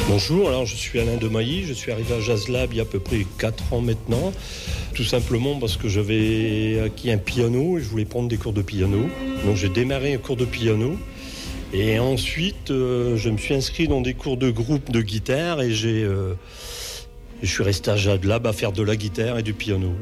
Bonjour, alors je suis Alain Demailly, je suis arrivé à Jazz Lab il y a à peu près 4 ans maintenant, tout simplement parce que j'avais acquis un piano et je voulais prendre des cours de piano. Donc j'ai démarré un cours de piano et ensuite je me suis inscrit dans des cours de groupe de guitare et je suis resté à Jazz Lab à faire de la guitare et du piano.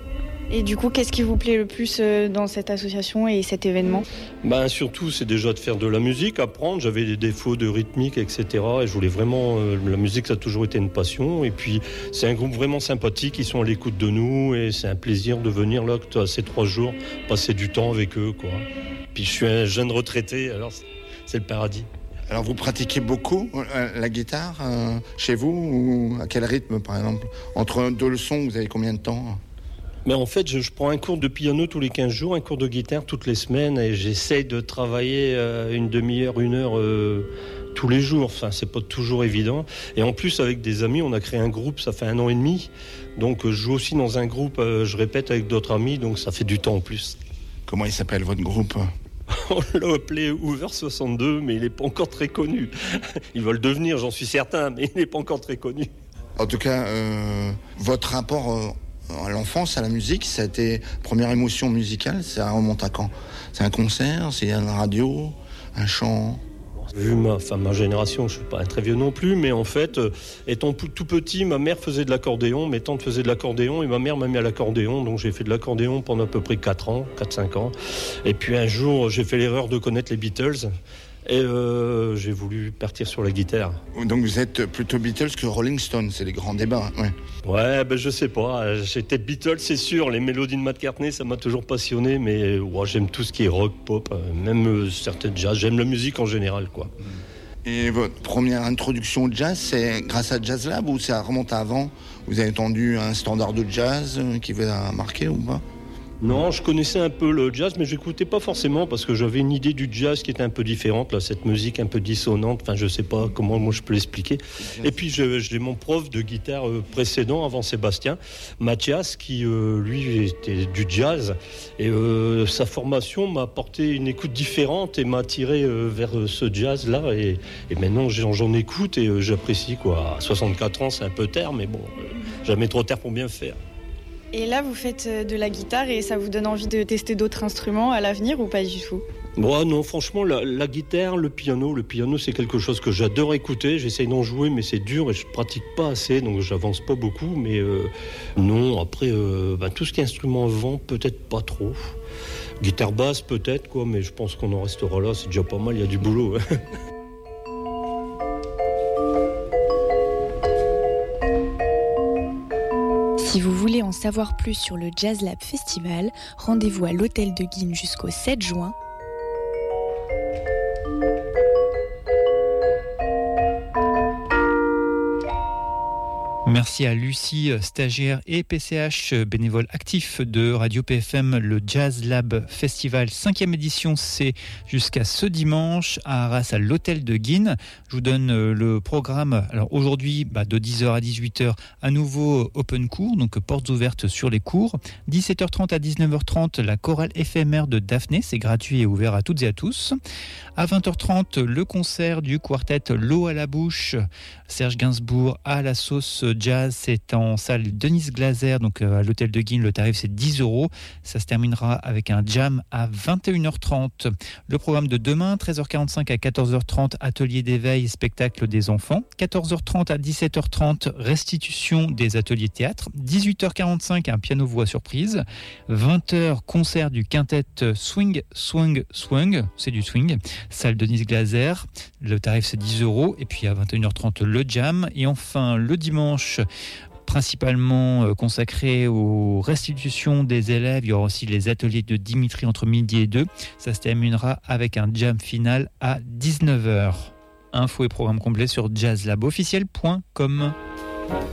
Et du coup, qu'est-ce qui vous plaît le plus dans cette association et cet événement ? Surtout, c'est déjà de faire de la musique, apprendre. J'avais des défauts de rythmique, etc. Et je voulais vraiment... la musique, ça a toujours été une passion. Et puis, c'est un groupe vraiment sympathique. Ils sont à l'écoute de nous. Et c'est un plaisir de venir là, ces 3 jours, passer du temps avec eux, quoi. Puis, je suis un jeune retraité, alors c'est le paradis. Alors, vous pratiquez beaucoup la guitare chez vous ou à quel rythme, par exemple ? Entre 2 leçons, vous avez combien de temps ? Mais en fait, je prends un cours de piano tous les 15 jours, un cours de guitare toutes les semaines et j'essaye de travailler une demi-heure, 1 heure tous les jours. Enfin, c'est pas toujours évident. Et en plus, avec des amis, on a créé un groupe, ça fait 1 an et demi. Donc, je joue aussi dans un groupe, je répète avec d'autres amis, donc ça fait du temps en plus. Comment il s'appelle votre groupe ? On l'a appelé Over 62, mais il n'est pas encore très connu. Il va le devenir, j'en suis certain, mais il n'est pas encore très connu. En tout cas, votre rapport... à l'enfance, à la musique, ça a été première émotion musicale, ça remonte à quand ? C'est un concert, c'est une radio, un chant ? Vu ma génération, je ne suis pas un très vieux non plus, mais en fait, étant tout petit, ma mère faisait de l'accordéon, mes tantes faisaient de l'accordéon, et ma mère m'a mis à l'accordéon, donc j'ai fait de l'accordéon pendant à peu près 4-5 ans. Et puis un jour, j'ai fait l'erreur de connaître les Beatles, et j'ai voulu partir sur la guitare. Donc vous êtes plutôt Beatles que Rolling Stones, c'est les grands débats. Ouais, je sais pas. J'étais Beatles, c'est sûr. Les mélodies de McCartney, ça m'a toujours passionné, mais j'aime tout ce qui est rock, pop, même certaines jazz. J'aime la musique en général, quoi. Et votre première introduction au jazz, c'est grâce à Jazz Lab ou ça remonte à avant ? Vous avez entendu un standard de jazz qui vous a marqué ou pas ? Non, je connaissais un peu le jazz, mais j'écoutais pas forcément parce que j'avais une idée du jazz qui était un peu différente, là, cette musique un peu dissonante. Enfin, je sais pas comment moi je peux l'expliquer. Et puis j'ai mon prof de guitare précédent, avant Sébastien, Mathias, qui lui était du jazz. Et sa formation m'a apporté une écoute différente et m'a attiré vers ce jazz-là. Et maintenant j'en écoute et j'apprécie, quoi. À 64 ans, c'est un peu tard, mais bon, jamais trop tard pour bien faire. Et là, vous faites de la guitare et ça vous donne envie de tester d'autres instruments à l'avenir ou pas du tout ? Non, franchement, la guitare, le piano, c'est quelque chose que j'adore écouter. J'essaye d'en jouer, mais c'est dur et je pratique pas assez, donc j'avance pas beaucoup. Mais non, après, tout ce qui est instrument à vent, peut-être pas trop. Guitare basse, peut-être, quoi, mais je pense qu'on en restera là. C'est déjà pas mal, il y a du boulot. Si vous voulez en savoir plus sur le Jazz Lab Festival, rendez-vous à l'Hôtel de Guînes jusqu'au 7 juin. Merci à Lucie, stagiaire et PCH, bénévole actif de Radio PFM. Le Jazz Lab Festival 5e édition, c'est jusqu'à ce dimanche à Arras, à l'Hôtel de Guînes. Je vous donne le programme. Alors aujourd'hui, de 10h à 18h, à nouveau open cours, donc portes ouvertes sur les cours. 17h30 à 19h30, la chorale éphémère de Daphné, c'est gratuit et ouvert à toutes et à tous. À 20h30, le concert du quartet L'eau à la bouche, Serge Gainsbourg à la sauce jazz, c'est en salle Denise Glaser, donc à l'hôtel de Guînes, le tarif c'est 10 €. Ça se terminera avec un jam à 21h30. Le programme de demain, 13h45 à 14h30, atelier d'éveil, spectacle des enfants. 14h30 à 17h30, restitution des ateliers théâtre. 18h45, un piano-voix surprise. 20h, concert du quintet Swing, Swing, Swing, c'est du swing. Salle Denise Glaser, le tarif c'est 10 €. Et puis à 21h30, le jam. Et enfin, le dimanche, principalement consacré aux restitutions des élèves. Il y aura aussi les ateliers de Dimitri entre midi et 2. Ça se terminera avec un jam final à 19h. Infos et programmes complets sur jazzlabofficiel.com.